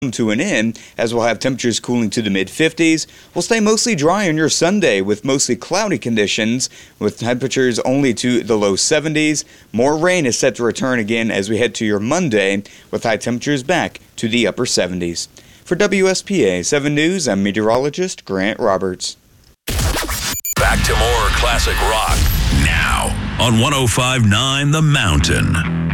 to an end, as we'll have temperatures cooling to the mid-50s. We'll stay mostly dry on your Sunday with mostly cloudy conditions, with temperatures only to the low 70s. More rain is set to return again as we head to your Monday, with high temperatures back to the upper 70s. For WSPA 7 News, I'm meteorologist Grant Roberts. Back to more classic rock now on 105.9 The Mountain.